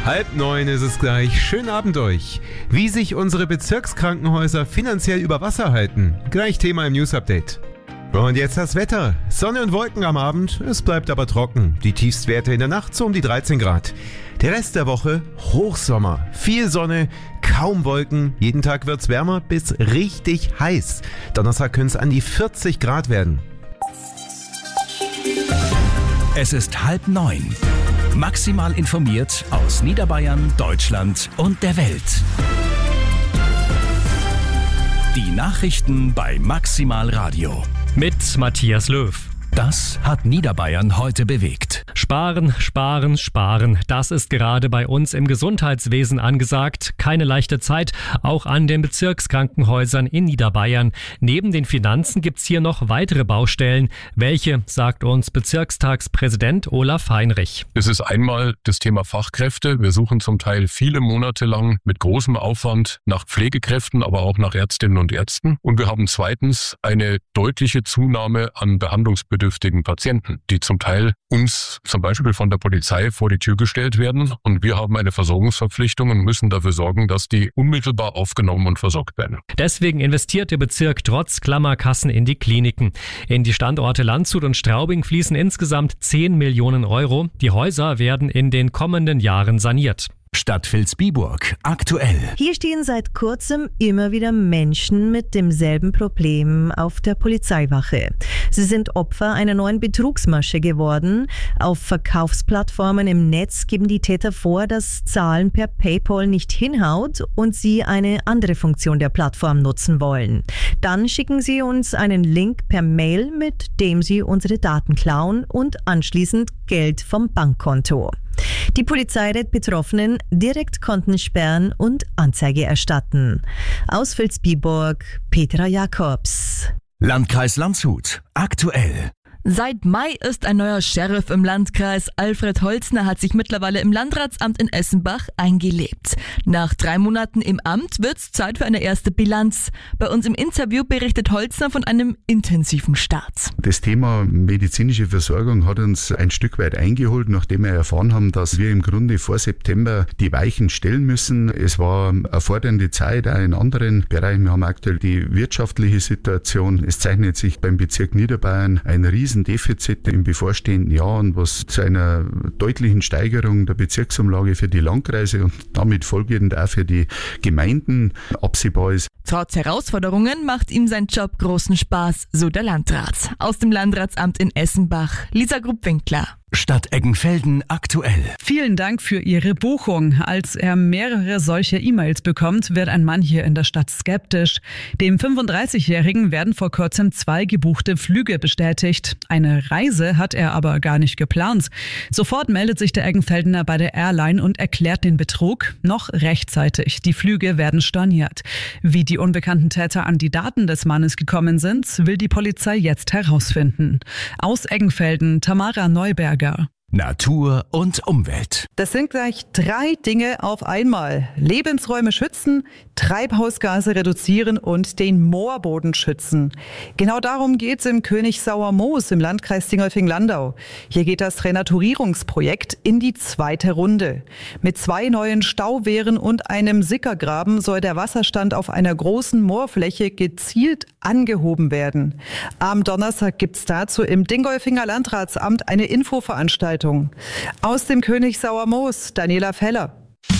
8:30 ist es gleich. Schönen Abend euch. Wie sich unsere Bezirkskrankenhäuser finanziell über Wasser halten. Gleich Thema im News Update. Und jetzt das Wetter. Sonne und Wolken am Abend, es bleibt aber trocken. Die Tiefstwerte in der Nacht so um die 13 Grad. Der Rest der Woche Hochsommer. Viel Sonne, kaum Wolken. Jeden Tag wird's wärmer bis richtig heiß. Donnerstag können es an die 40 Grad werden. Es ist 8:30. Maximal informiert aus Niederbayern, Deutschland und der Welt. Die Nachrichten bei Maximal Radio. Mit Matthias Löw. Das hat Niederbayern heute bewegt. Sparen, sparen, sparen. Das ist gerade bei uns im Gesundheitswesen angesagt. Keine leichte Zeit, auch an den Bezirkskrankenhäusern in Niederbayern. Neben den Finanzen gibt's hier noch weitere Baustellen. Welche, sagt uns Bezirkstagspräsident Olaf Heinrich. Es ist einmal das Thema Fachkräfte. Wir suchen zum Teil viele Monate lang mit großem Aufwand nach Pflegekräften, aber auch nach Ärztinnen und Ärzten. Und wir haben zweitens eine deutliche Zunahme an behandlungsbedürftigen Patienten, die zum Teil uns zum Beispiel von der Polizei vor die Tür gestellt werden. Und wir haben eine Versorgungsverpflichtung und müssen dafür sorgen, dass die unmittelbar aufgenommen und versorgt werden. Deswegen investiert der Bezirk trotz Klammerkassen in die Kliniken. In die Standorte Landshut und Straubing fließen insgesamt 10 Millionen Euro. Die Häuser werden in den kommenden Jahren saniert. Stadt Vilsbiburg aktuell. Hier stehen seit kurzem immer wieder Menschen mit demselben Problem auf der Polizeiwache. Sie sind Opfer einer neuen Betrugsmasche geworden. Auf Verkaufsplattformen im Netz geben die Täter vor, dass Zahlen per PayPal nicht hinhaut und sie eine andere Funktion der Plattform nutzen wollen. Dann schicken sie uns einen Link per Mail, mit dem sie unsere Daten klauen und anschließend Geld vom Bankkonto. Die Polizei rät Betroffenen, direkt Konten sperren und Anzeige erstatten. Aus Vilsbiburg, Petra Jakobs. Landkreis Landshut aktuell. Seit Mai ist ein neuer Sheriff im Landkreis. Alfred Holzner hat sich mittlerweile im Landratsamt in Essenbach eingelebt. Nach 3 Monaten im Amt wird's Zeit für eine erste Bilanz. Bei uns im Interview berichtet Holzner von einem intensiven Start. Das Thema medizinische Versorgung hat uns ein Stück weit eingeholt, nachdem wir erfahren haben, dass wir im Grunde vor September die Weichen stellen müssen. Es war eine fordernde Zeit, auch in anderen Bereichen. Wir haben aktuell die wirtschaftliche Situation. Es zeichnet sich beim Bezirk Niederbayern ein Riesendefizit im bevorstehenden Jahr, was zu einer deutlichen Steigerung der Bezirksumlage für die Landkreise und damit folgend auch für die Gemeinden absehbar ist. Trotz Herausforderungen macht ihm sein Job großen Spaß, so der Landrat. Aus dem Landratsamt in Essenbach, Lisa Grupp-Winkler. Stadt Eggenfelden aktuell. Vielen Dank für Ihre Buchung. Als er mehrere solche E-Mails bekommt, wird ein Mann hier in der Stadt skeptisch. Dem 35-Jährigen werden vor kurzem 2 gebuchte Flüge bestätigt. Eine Reise hat er aber gar nicht geplant. Sofort meldet sich der Eggenfeldener bei der Airline und erklärt den Betrug noch rechtzeitig. Die Flüge werden storniert. Wie die unbekannten Täter an die Daten des Mannes gekommen sind, will die Polizei jetzt herausfinden. Aus Eggenfelden, Tamara Neuberger. Natur und Umwelt. Das sind gleich 3 Dinge auf einmal. Lebensräume schützen, Treibhausgase reduzieren und den Moorboden schützen. Genau darum geht's im Königsauer Moos im Landkreis Dingolfing-Landau. Hier geht das Renaturierungsprojekt in die 2. Runde. Mit 2 neuen Stauwehren und einem Sickergraben soll der Wasserstand auf einer großen Moorfläche gezielt angehoben werden. Am Donnerstag gibt's dazu im Dingolfinger Landratsamt eine Infoveranstaltung. Aus dem Königsauer Moos, Daniela Feller.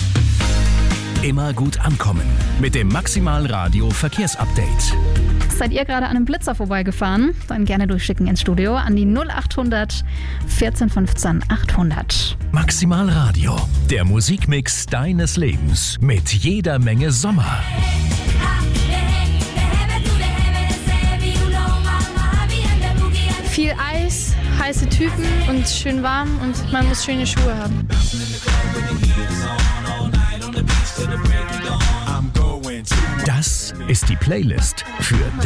Immer gut ankommen mit dem Maximal Radio Verkehrsupdate. Seid ihr gerade an einem Blitzer vorbeigefahren? Dann gerne durchschicken ins Studio an die 0800 14 15 800. Maximal Radio, der Musikmix deines Lebens mit jeder Menge Sommer. Viel Eis, heiße Typen und schön warm und man muss schöne Schuhe haben. Das ist die Playlist für